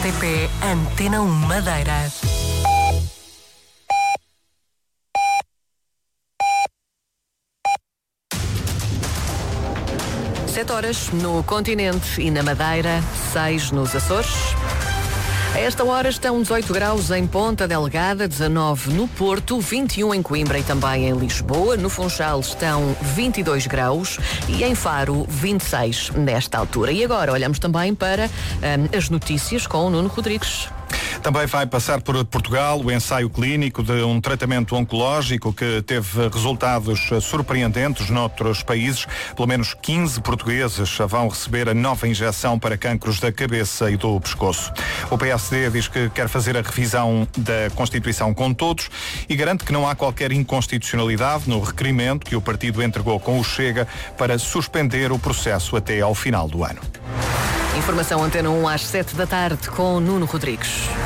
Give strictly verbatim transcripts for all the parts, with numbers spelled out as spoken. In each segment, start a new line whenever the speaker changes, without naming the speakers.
R T P Antena um Madeira. Sete horas no continente e na Madeira, seis nos Açores. A esta hora estão dezoito graus em Ponta Delgada, dezanove no Porto, vinte e um em Coimbra e também em Lisboa. No Funchal estão vinte e dois graus e em Faro vinte e seis nesta altura. E agora olhamos também para hum, as notícias com o Nuno Rodrigues.
Também vai passar por Portugal o ensaio clínico de um tratamento oncológico que teve resultados surpreendentes noutros países. Pelo menos quinze portugueses vão receber a nova injeção para cancros da cabeça e do pescoço. O P S D diz que quer fazer a revisão da Constituição com todos e garante que não há qualquer inconstitucionalidade no requerimento que o partido entregou com o Chega para suspender o processo até ao final do ano.
Informação Antena um às sete da tarde com Nuno Rodrigues.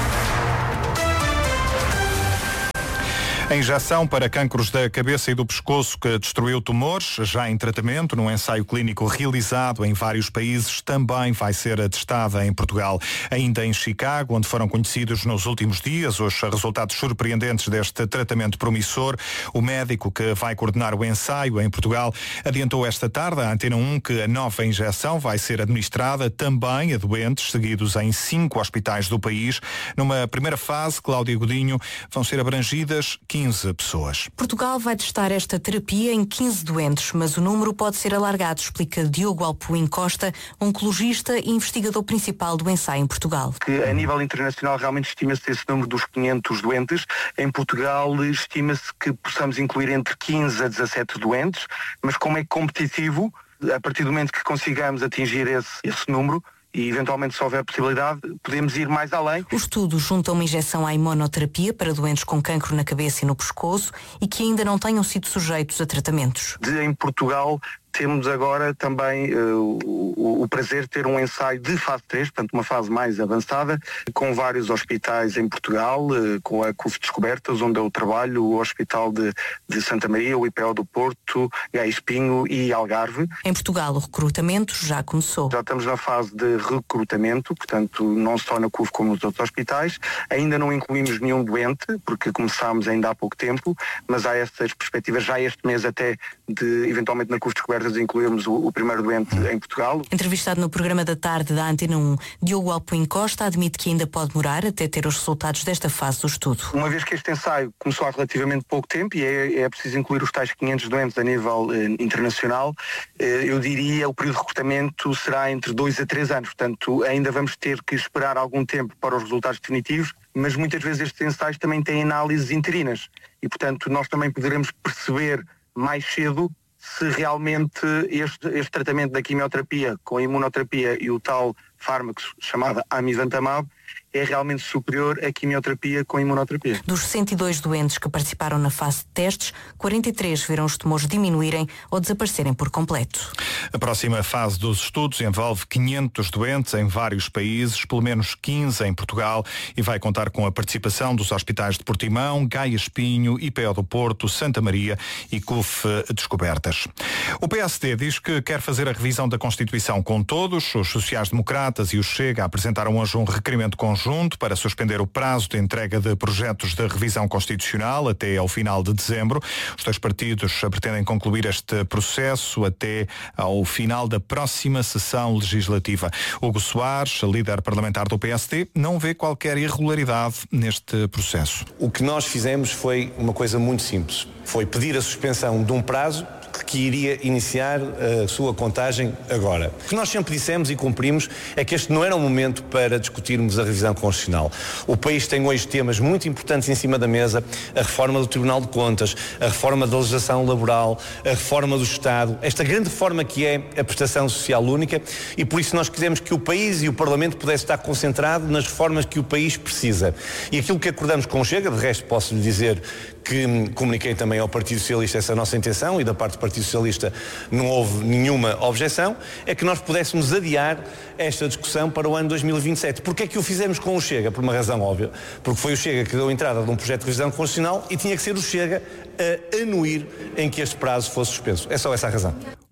A injeção para cancros da cabeça e do pescoço que destruiu tumores, já em tratamento, num ensaio clínico realizado em vários países, também vai ser testada em Portugal. Ainda em Chicago, onde foram conhecidos nos últimos dias os resultados surpreendentes deste tratamento promissor, o médico que vai coordenar o ensaio em Portugal adiantou esta tarde à Antena um que a nova injeção vai ser administrada também a doentes seguidos em cinco hospitais do país. Numa primeira fase, Cláudia Godinho, vão ser abrangidas quinze pessoas.
Portugal vai testar esta terapia em quinze doentes, mas o número pode ser alargado, explica Diogo Alpuim Costa, oncologista e investigador principal do ensaio em Portugal.
Que a nível internacional realmente estima-se esse número dos quinhentos doentes. Em Portugal estima-se que possamos incluir entre quinze a dezassete doentes, mas como é competitivo, a partir do momento que consigamos atingir esse, esse número, e eventualmente se houver possibilidade, podemos ir mais além.
O estudo junta uma injeção à imunoterapia para doentes com cancro na cabeça e no pescoço e que ainda não tenham sido sujeitos a tratamentos.
De, em Portugal temos agora também uh, o, o prazer de ter um ensaio de fase três, portanto uma fase mais avançada, com vários hospitais em Portugal, uh, com a C U F Descobertas, onde eu trabalho, o Hospital de, de Santa Maria, o I P O do Porto, Gaia Espinho e Algarve.
Em Portugal o recrutamento já começou.
Já estamos na fase de recrutamento, portanto não só na C U F como nos outros hospitais. Ainda não incluímos nenhum doente, porque começámos ainda há pouco tempo, mas há essas perspectivas já este mês até de, eventualmente na C U F Descobertas, de incluirmos o, o primeiro doente em Portugal.
Entrevistado no programa da tarde da Antena um, Diogo Alpuim Costa admite que ainda pode demorar até ter os resultados desta fase do estudo.
Uma vez que este ensaio começou há relativamente pouco tempo e é, é preciso incluir os tais quinhentos doentes a nível eh, internacional, eh, eu diria o período de recrutamento será entre dois a três anos, portanto ainda vamos ter que esperar algum tempo para os resultados definitivos, mas muitas vezes estes ensaios também têm análises interinas e portanto nós também poderemos perceber mais cedo se realmente este, este tratamento da quimioterapia com a imunoterapia e o tal fármaco chamado amivantamab é realmente superior à quimioterapia com a imunoterapia.
Dos cento e dois doentes que participaram na fase de testes, quarenta e três viram os tumores diminuírem ou desaparecerem por completo.
A próxima fase dos estudos envolve quinhentos doentes em vários países, pelo menos quinze em Portugal, e vai contar com a participação dos hospitais de Portimão, Gaia Espinho, I P O do Porto, Santa Maria e C U F Descobertas. O P S D diz que quer fazer a revisão da Constituição com todos. Os sociais-democratas e o Chega apresentaram hoje um requerimento conjunto para suspender o prazo de entrega de projetos de revisão constitucional até ao final de dezembro. Os dois partidos pretendem concluir este processo até ao final da próxima sessão legislativa. Hugo Soares, líder parlamentar do P S D, não vê qualquer irregularidade neste processo.
O que nós fizemos foi uma coisa muito simples. Foi pedir a suspensão de um prazo que iria iniciar a sua contagem agora. O que nós sempre dissemos e cumprimos é que este não era um momento para discutirmos a revisão constitucional. O país tem hoje temas muito importantes em cima da mesa, a reforma do Tribunal de Contas, a reforma da legislação laboral, a reforma do Estado, esta grande reforma que é a prestação social única, e por isso nós quisemos que o país e o Parlamento pudessem estar concentrados nas reformas que o país precisa. E aquilo que acordamos com o Chega, de resto posso lhe dizer que comuniquei também ao Partido Socialista essa nossa intenção e da parte do Partido Socialista não houve nenhuma objeção, é que nós pudéssemos adiar esta discussão para o ano dois mil e vinte e sete. Porquê é que o fizemos com o Chega? Por uma razão óbvia. Porque foi o Chega que deu entrada de um projeto de revisão constitucional e tinha que ser o Chega a anuir em que este prazo fosse suspenso. É só essa a razão.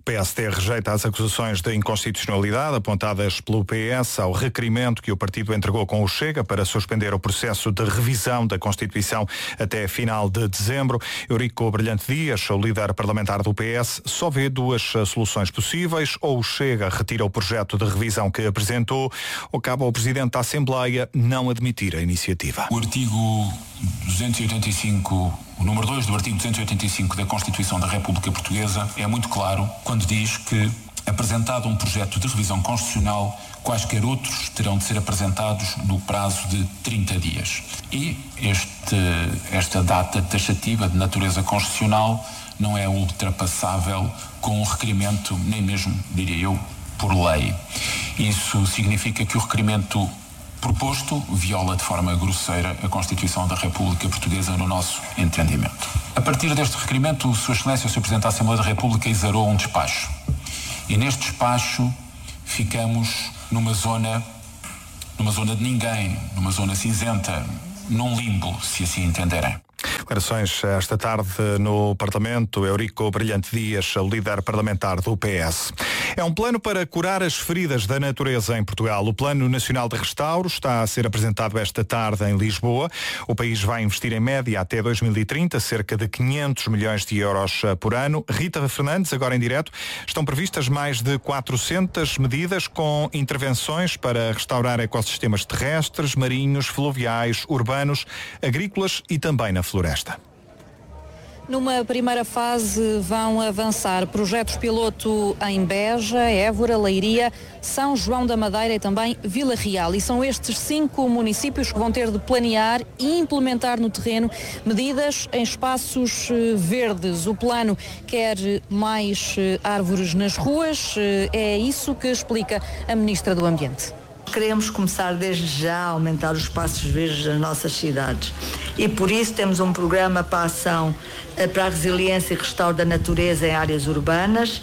O P S D rejeita as acusações de inconstitucionalidade apontadas pelo P S ao requerimento que o partido entregou com o Chega para suspender o processo de revisão da Constituição até final de dezembro. Eurico Brilhante Dias, o líder parlamentar do P S, só vê duas soluções possíveis: ou o Chega retira o projeto de revisão que apresentou, ou cabe ao Presidente da Assembleia não admitir a iniciativa.
O artigo duzentos e oitenta e cinco, o número dois do artigo duzentos e oitenta e cinco da Constituição da República Portuguesa é muito claro quando diz que, apresentado um projeto de revisão constitucional, quaisquer outros terão de ser apresentados no prazo de trinta dias. E este, esta data taxativa de natureza constitucional não é ultrapassável com um requerimento, nem mesmo, diria eu, por lei. Isso significa que o requerimento proposto viola de forma grosseira a Constituição da República Portuguesa no nosso entendimento. A partir deste requerimento, Sua Excelência, o senhor Presidente da Assembleia da República, exarou um despacho. E neste despacho ficamos numa zona, numa zona de ninguém, numa zona cinzenta, num limbo, se assim entenderem.
Declarações esta tarde no Parlamento. Eurico Brilhante Dias, líder parlamentar do P S. É um plano para curar as feridas da natureza em Portugal. O Plano Nacional de Restauro está a ser apresentado esta tarde em Lisboa. O país vai investir em média até dois mil e trinta cerca de quinhentos milhões de euros por ano. Rita Fernandes, agora em direto. Estão previstas mais de quatrocentas medidas com intervenções para restaurar ecossistemas terrestres, marinhos, fluviais, urbanos, agrícolas e também na floresta.
Numa primeira fase vão avançar projetos piloto em Beja, Évora, Leiria, São João da Madeira e também Vila Real. E são estes cinco municípios que vão ter de planear e implementar no terreno medidas em espaços verdes. O plano quer mais árvores nas ruas. É isso que explica a Ministra do Ambiente.
Queremos começar desde já a aumentar os espaços verdes das nossas cidades e por isso temos um programa para a ação para a resiliência e restauro da natureza em áreas urbanas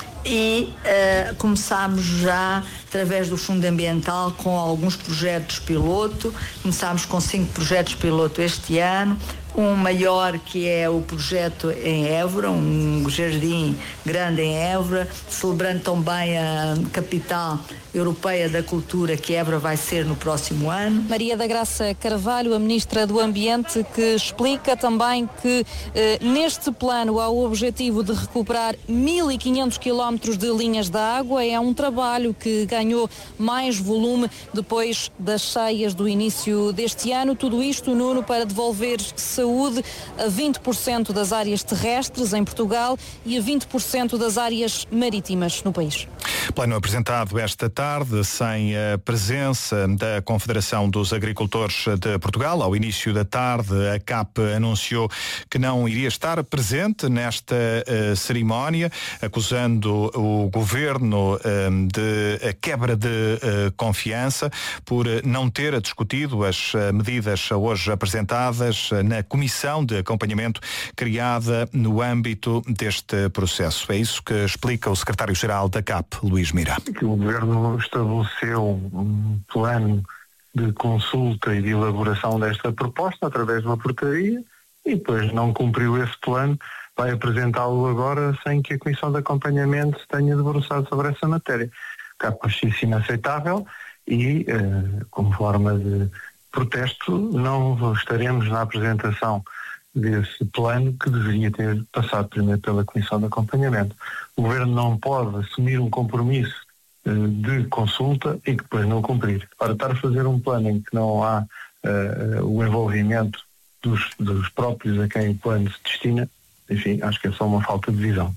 e uh, começámos já através do Fundo Ambiental com alguns projetos piloto. Começámos com cinco projetos piloto este ano. Um maior que é o projeto em Évora, um jardim grande em Évora, celebrando também a capital europeia da cultura que Évora vai ser no próximo ano.
Maria da Graça Carvalho, a Ministra do Ambiente, que explica também que eh, neste plano há o objetivo de recuperar mil e quinhentos quilómetros de linhas de água. É um trabalho que ganhou mais volume depois das cheias do início deste ano. Tudo isto, Nuno, para devolver saúde a vinte por cento das áreas terrestres em Portugal e a vinte por cento das áreas marítimas no país.
Plano apresentado esta tarde sem a presença da Confederação dos Agricultores de Portugal. Ao início da tarde, a C A P anunciou que não iria estar presente nesta uh, cerimónia, acusando o governo uh, de quebra de uh, confiança por não ter discutido as uh, medidas hoje apresentadas na Comissão de Acompanhamento criada no âmbito deste processo. É isso que explica o secretário-geral da C A P, Luís Mira.
O Governo estabeleceu um plano de consulta e de elaboração desta proposta através de uma portaria e depois não cumpriu esse plano, vai apresentá-lo agora sem que a Comissão de Acompanhamento se tenha debruçado sobre essa matéria. A C A P achou isso inaceitável e, eh, como forma de protesto, não estaremos na apresentação desse plano que deveria ter passado primeiro pela Comissão de Acompanhamento. O Governo não pode assumir um compromisso uh, de consulta e depois não cumprir. Para estar a fazer um plano em que não há uh, o envolvimento dos, dos próprios a quem o plano se destina, enfim, acho que é só uma falta de visão.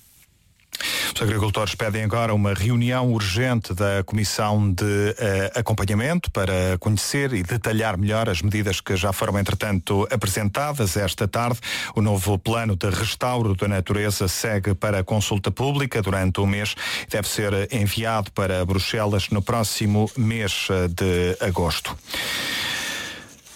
Os agricultores pedem agora uma reunião urgente da Comissão de uh, Acompanhamento para conhecer e detalhar melhor as medidas que já foram, entretanto, apresentadas esta tarde. O novo plano de restauro da natureza segue para consulta pública durante o mês e deve ser enviado para Bruxelas no próximo mês de agosto.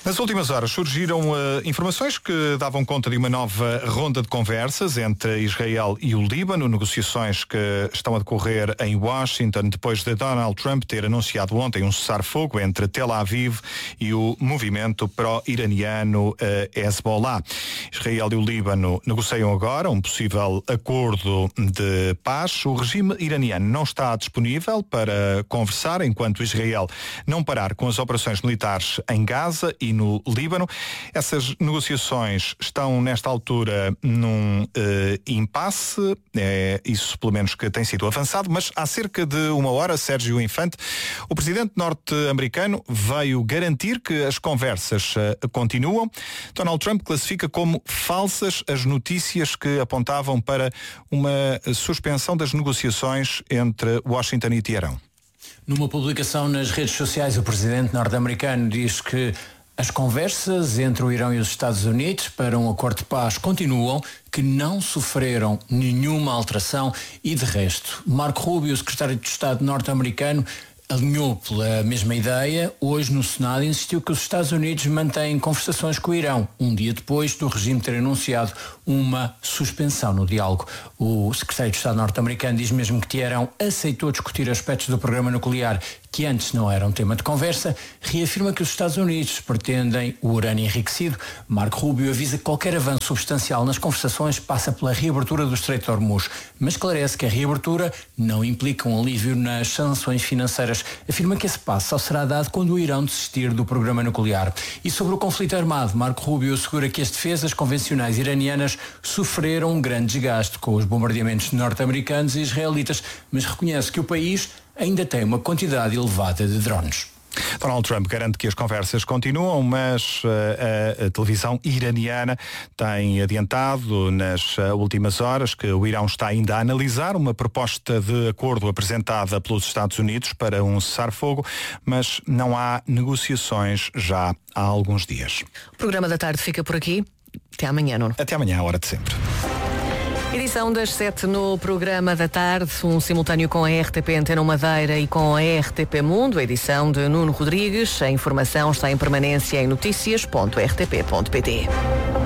Nas últimas horas surgiram uh, informações que davam conta de uma nova ronda de conversas entre Israel e o Líbano, negociações que estão a decorrer em Washington depois de Donald Trump ter anunciado ontem um cessar-fogo entre Tel Aviv e o movimento pró-iraniano uh, Hezbollah. Israel e o Líbano negociam agora um possível acordo de paz. O regime iraniano não está disponível para conversar enquanto Israel não parar com as operações militares em Gaza e no Líbano. Essas negociações estão nesta altura num uh, impasse, é isso pelo menos que tem sido avançado, mas há cerca de uma hora, Sérgio Infante, o presidente norte-americano veio garantir que as conversas uh, continuam. Donald Trump classifica como falsas as notícias que apontavam para uma suspensão das negociações entre Washington e Teherão.
Numa publicação nas redes sociais, o presidente norte-americano diz que as conversas entre o Irão e os Estados Unidos para um acordo de paz continuam, que não sofreram nenhuma alteração e, de resto, Marco Rubio, o secretário de Estado norte-americano, alinhou pela mesma ideia. Hoje no Senado insistiu que os Estados Unidos mantêm conversações com o Irão, um dia depois do regime ter anunciado uma suspensão no diálogo. O secretário de Estado norte-americano diz mesmo que Teherão aceitou discutir aspectos do programa nuclear que antes não eram tema de conversa, reafirma que os Estados Unidos pretendem o urânio enriquecido. Marco Rubio avisa que qualquer avanço substancial nas conversações passa pela reabertura do Estreito de Hormuz, mas esclarece que a reabertura não implica um alívio nas sanções financeiras. Afirma que esse passo só será dado quando o Irão desistir do programa nuclear. E sobre o conflito armado, Marco Rubio assegura que as defesas convencionais iranianas sofreram um grande desgaste com os bombardeamentos norte-americanos e israelitas, mas reconhece que o país ainda tem uma quantidade elevada de drones.
Donald Trump garante que as conversas continuam, mas uh, a, a televisão iraniana tem adiantado nas uh, últimas horas que o Irão está ainda a analisar uma proposta de acordo apresentada pelos Estados Unidos para um cessar-fogo, mas não há negociações já há alguns dias.
O programa da tarde fica por aqui. Até amanhã, Nuno.
Até amanhã, a hora de sempre.
Edição das sete no programa da tarde, um simultâneo com a R T P Antena Madeira e com a R T P Mundo, edição de Nuno Rodrigues. A informação está em permanência em notícias ponto r t p ponto p t.